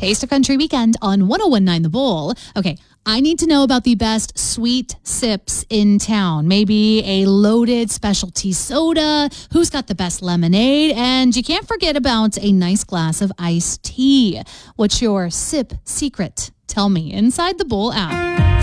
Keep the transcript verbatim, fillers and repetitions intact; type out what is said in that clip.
Taste of Country Weekend on one oh one point nine The Bull. Okay, I need to know about the best sweet sips in town. Maybe a loaded specialty soda. Who's got the best lemonade? And you can't forget about a nice glass of iced tea. What's your sip secret? Tell me inside the Bull app.